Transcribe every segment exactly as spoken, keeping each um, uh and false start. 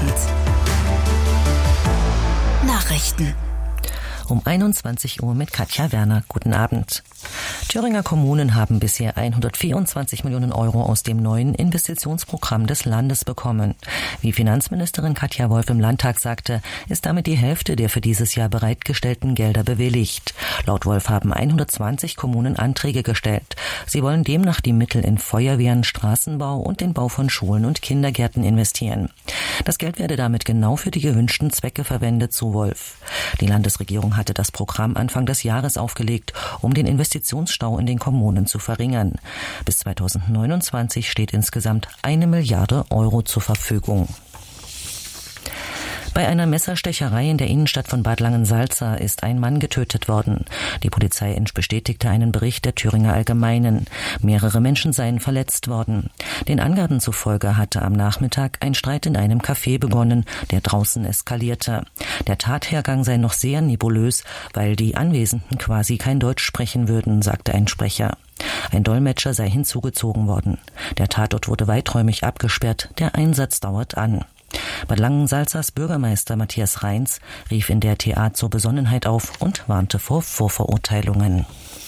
Abend. Nachrichten. Um einundzwanzig Uhr mit Katja Werner. Guten Abend. Thüringer Kommunen haben bisher hundertvierundzwanzig Millionen Euro aus dem neuen Investitionsprogramm des Landes bekommen. Wie Finanzministerin Katja Wolf im Landtag sagte, ist damit die Hälfte der für dieses Jahr bereitgestellten Gelder bewilligt. Laut Wolf haben hundertzwanzig Kommunen Anträge gestellt. Sie wollen demnach die Mittel in Feuerwehren, Straßenbau und den Bau von Schulen und Kindergärten investieren. Das Geld werde damit genau für die gewünschten Zwecke verwendet, so Wolf. Die Landesregierung hatte das Programm Anfang des Jahres aufgelegt, um den Investitionsstau in den Kommunen zu verringern. Bis zweitausendneunundzwanzig steht insgesamt eine Milliarde Euro zur Verfügung. Bei einer Messerstecherei in der Innenstadt von Bad Langensalza ist ein Mann getötet worden. Die Polizei bestätigte einen Bericht der Thüringer Allgemeinen. Mehrere Menschen seien verletzt worden. Den Angaben zufolge hatte am Nachmittag ein Streit in einem Café begonnen, der draußen eskalierte. Der Tathergang sei noch sehr nebulös, weil die Anwesenden quasi kein Deutsch sprechen würden, sagte ein Sprecher. Ein Dolmetscher sei hinzugezogen worden. Der Tatort wurde weiträumig abgesperrt. Der Einsatz dauert an. Bad Langensalzas Bürgermeister Matthias Reins rief in der T A zur Besonnenheit auf und warnte vor Vorverurteilungen.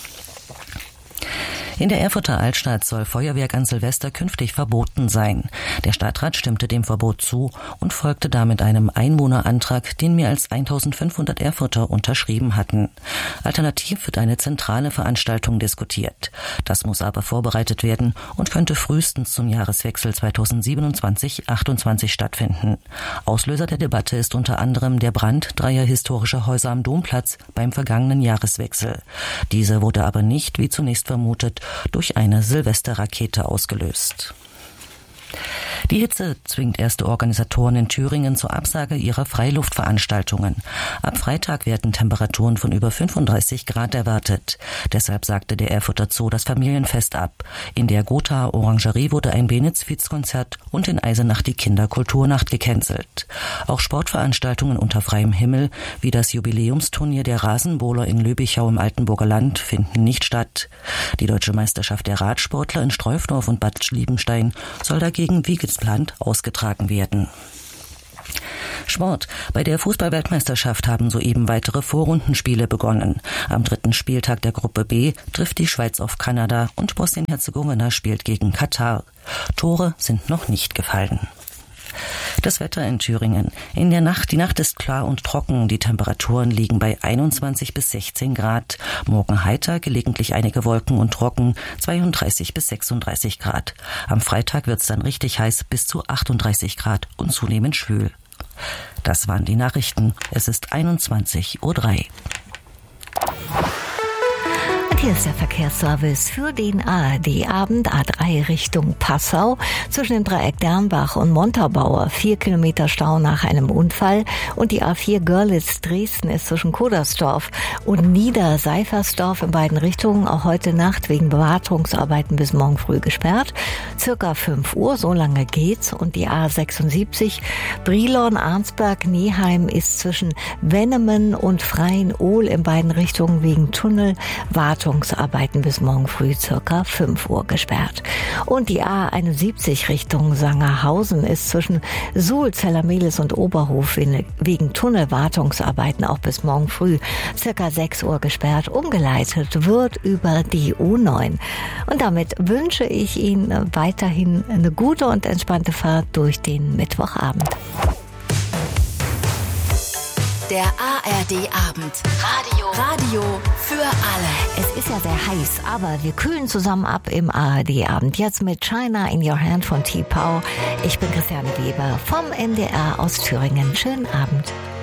In der Erfurter Altstadt soll Feuerwerk an Silvester künftig verboten sein. Der Stadtrat stimmte dem Verbot zu und folgte damit einem Einwohnerantrag, den mehr als eintausendfünfhundert Erfurter unterschrieben hatten. Alternativ wird eine zentrale Veranstaltung diskutiert. Das muss aber vorbereitet werden und könnte frühestens zum Jahreswechsel zweitausendsiebenundzwanzig achtundzwanzig stattfinden. Auslöser der Debatte ist unter anderem der Brand dreier historischer Häuser am Domplatz beim vergangenen Jahreswechsel. Diese wurde aber nicht, wie zunächst vermutet, durch eine Silvesterrakete ausgelöst. Die Hitze zwingt erste Organisatoren in Thüringen zur Absage ihrer Freiluftveranstaltungen. Ab Freitag werden Temperaturen von über fünfunddreißig Grad erwartet. Deshalb sagte der Erfurter Zoo das Familienfest ab. In der Gothaer Orangerie wurde ein Benezwitz-Konzert und in Eisenach die Kinderkulturnacht gecancelt. Auch Sportveranstaltungen unter freiem Himmel, wie das Jubiläumsturnier der Rasenbowler in Löbichau im Altenburger Land, finden nicht statt. Die Deutsche Meisterschaft der Radsportler in Streufdorf und Bad Liebenstein soll dagegen wie geplant ausgetragen werden. Sport. Bei der Fußball-Weltmeisterschaft haben soeben weitere Vorrundenspiele begonnen. Am dritten Spieltag der Gruppe B trifft die Schweiz auf Kanada und Bosnien-Herzegowina spielt gegen Katar. Tore sind noch nicht gefallen. Das Wetter in Thüringen. In der Nacht, die Nacht ist klar und trocken. Die Temperaturen liegen bei einundzwanzig bis sechzehn Grad. Morgen heiter, gelegentlich einige Wolken und trocken, zweiunddreißig bis sechsunddreißig Grad. Am Freitag wird's dann richtig heiß, bis zu achtunddreißig Grad und zunehmend schwül. Das waren die Nachrichten. Es ist einundzwanzig Uhr drei. Hier ist der Verkehrsservice für den A R D-Abend A drei Richtung Passau. Zwischen dem Dreieck Dernbach und Montabaur vier Kilometer Stau nach einem Unfall. Und die A vier Görlitz-Dresden ist zwischen Kodersdorf und Niederseifersdorf in beiden Richtungen auch heute Nacht wegen Bewartungsarbeiten bis morgen früh gesperrt. Circa fünf Uhr, so lange geht's. Und die A sechsundsiebzig Brilon-Arnsberg-Neheim ist zwischen Wennemen und Freien-Ohl in beiden Richtungen wegen Tunnelwartung Arbeiten bis morgen früh circa fünf Uhr gesperrt. Und die A einundsiebzig Richtung Sangerhausen ist zwischen Suhl, Zellermehlis und Oberhof wegen Tunnelwartungsarbeiten auch bis morgen früh circa sechs Uhr gesperrt. Umgeleitet wird über die U neun. Und damit wünsche ich Ihnen weiterhin eine gute und entspannte Fahrt durch den Mittwochabend. Der A R D-Abend. Radio. Radio für alle. Es ist ja sehr heiß, aber wir kühlen zusammen ab im A R D-Abend. Jetzt mit China in Your Hand von T-Pow. Ich bin Christiane Weber vom N D R aus Thüringen. Schönen Abend.